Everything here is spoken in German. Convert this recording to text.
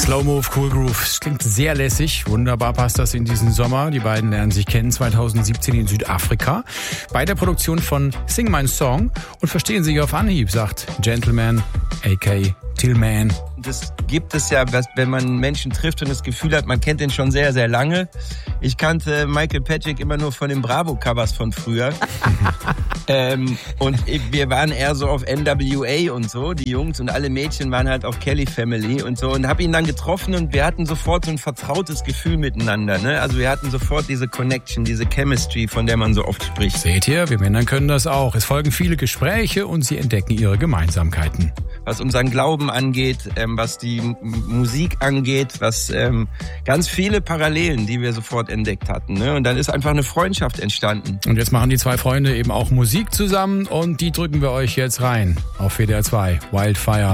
Slow Move, Cool Groove. Es klingt sehr lässig. Wunderbar passt das in diesen Sommer. Die beiden lernen sich kennen 2017 in Südafrika bei der Produktion von Sing My Song und verstehen sich auf Anhieb, sagt Gentleman, a.k.a. Tillman. Das gibt es ja, wenn man Menschen trifft und das Gefühl hat, man kennt den schon sehr, sehr lange. Ich kannte Michael Patrick immer nur von den Bravo-Covers von früher. Und wir waren eher so auf NWA und so, die Jungs, und alle Mädchen waren halt auf Kelly Family und so, und habe ihn dann getroffen und wir hatten sofort so ein vertrautes Gefühl miteinander, ne? Also wir hatten sofort diese Connection, diese Chemistry, von der man so oft spricht. Seht ihr, wir Männer können das auch. Es folgen viele Gespräche und sie entdecken ihre Gemeinsamkeiten. Was unseren Glauben angeht, was die Musik angeht, was ganz viele Parallelen, die wir sofort entdeckt hatten, ne? Und dann ist einfach eine Freundschaft entstanden. Und jetzt machen die zwei Freunde eben auch Musik zusammen und die drücken wir euch jetzt rein auf WDR 2. Wildfire.